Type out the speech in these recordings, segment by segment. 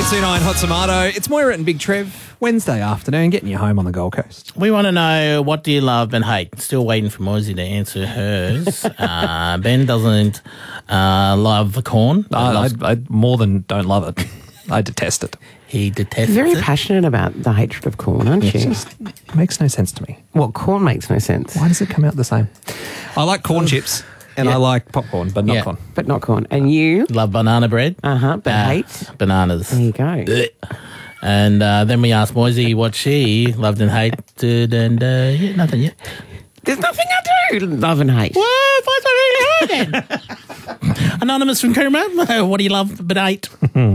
1029 Hot Tomato. It's Moira and Big Trev. Wednesday afternoon, getting you home on the Gold Coast. We want to know, what do you love and hate? Still waiting for Moisey to answer hers. Ben doesn't love corn. I more than don't love it. I detest it. He detests You're very it. passionate about the hatred of corn, aren't It you? just makes no sense to me. Well, corn makes no sense. Why does it come out the same? I like corn chips and I like popcorn, but not corn. But not corn. And you? Love banana bread. But hate? Bananas. There you go. And then we asked Moisey what she loved and hated, and nothing yet. There's nothing I do love and hate. What? What's really happening? Anonymous from Coomera, what do you love but hate?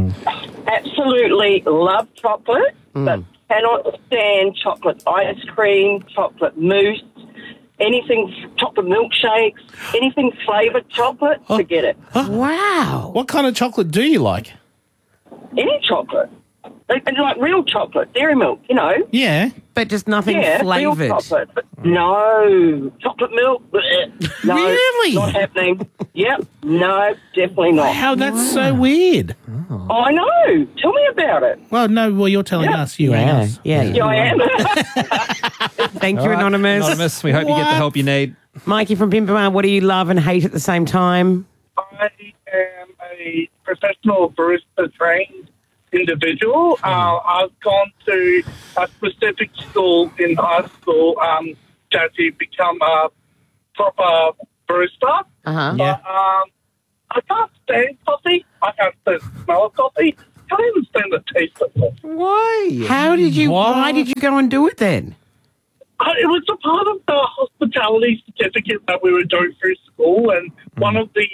Absolutely love chocolate, but cannot stand chocolate ice cream, chocolate mousse, anything, chocolate milkshakes, anything flavoured chocolate, forget it. Wow. What kind of chocolate do you like? Any chocolate. Like real chocolate, dairy milk, you know. Yeah. But just nothing Yeah, flavoured. real chocolate. But no, chocolate milk, bleh. No, Really? not happening. Yep, no, definitely not. How that's so weird. I know. Tell me about it. Well, no, you're telling us. You ain't us. Yeah. Yeah, I am. Thank you, All right, Anonymous. Anonymous, we hope you get the help you need. Mikey from Pimpamar, what do you love and hate at the same time? I am a professional barista trained individual. I've gone to a specific school in high school to become a proper barista. Uh-huh. Yeah. But I can't stand coffee. I can't stand the smell of coffee. I can't even stand the taste of coffee. Why? Why did you go and do it then? It was a part of the hospitality certificate that we were doing through school, and one of the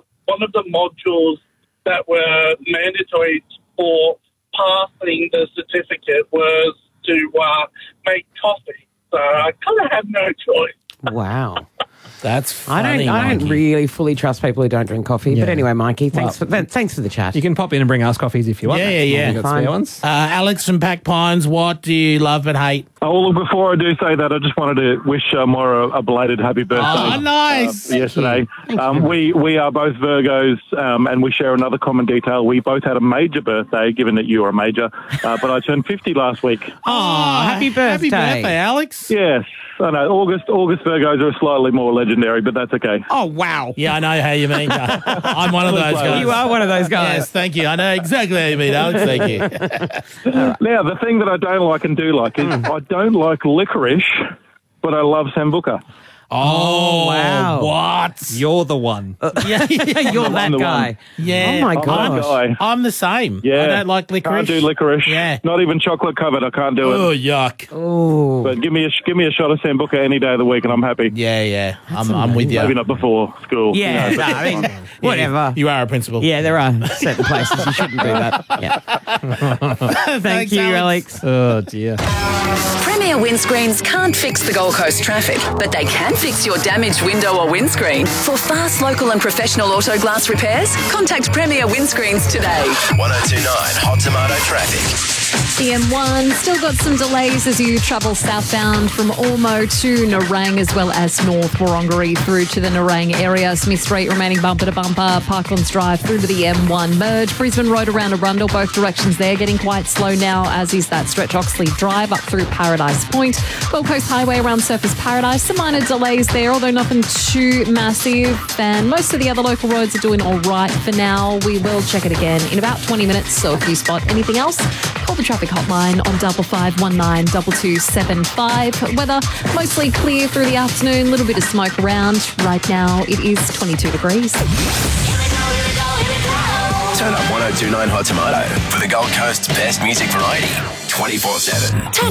modules that were mandatory for passing the certificate was to make coffee. So I kind of had no choice. Wow. That's I funny, don't Mikey. really fully trust people who don't drink coffee. Yeah. But anyway, Mikey, thanks for the chat. You can pop in and bring us coffees if you want. Yeah. We've got Fine. spare ones. Alex from Pack Pines, what do you love but hate? Oh, well, look, before I do say that, I just wanted to wish Moira a belated happy birthday. Oh, nice. Yesterday. We are both Virgos, and we share another common detail. We both had a major birthday, given that you are a major, but I turned 50 last week. Oh, happy birthday. Happy birthday, Alex. Yes, I know. August Virgos are slightly more legendary, but that's okay. Oh, wow. Yeah, I know how you mean. I'm one of those guys. You are one of those guys. Yes, thank you. I know exactly how you mean, Alex. Thank you. Now, the thing that I don't like and do like is I don't like licorice, but I love Sambuca. Oh, wow. What? You're the one. Yeah, You're that the guy. one. yeah. Oh, my I'm gosh. that guy. I'm the same. Yeah. I don't like licorice. Can't do licorice. Yeah. Not even chocolate covered. I can't do it. Oh, yuck. Oh. But give me a shot of Sambuca any day of the week, and I'm happy. Yeah. I'm with you. Maybe not before school. Yeah, you know, no, I mean, whatever. You are a principal. Yeah, there are certain places you shouldn't do that. Yeah. Thank Thanks, you, Alex. Alex. Oh, dear. Premier windscreens can't fix the Gold Coast traffic, but they can fix your damaged window or windscreen. For fast, local and professional auto glass repairs, contact Premier Windscreens today. 1029 Hot Tomato Traffic. The M1 still got some delays as you travel southbound from Ormo to Nerang as well as North Wurrungeree through to the Nerang area. Smith Street remaining bumper to bumper. Parklands Drive through to the M1 merge. Brisbane Road around Arundel, both directions there getting quite slow now, as is that stretch Oxley Drive up through Paradise Point. Gold Coast Highway around Surfers Paradise. Some minor delays there, although nothing too massive. And most of the other local roads are doing all right for now. We will check it again in about 20 minutes. So if you spot anything else, call the traffic hotline on 5519 2275. Weather mostly clear through the afternoon, a little bit of smoke around. Right now it is 22 degrees. Turn up 1029 Hot Tomato for the Gold Coast's best music variety 24/7.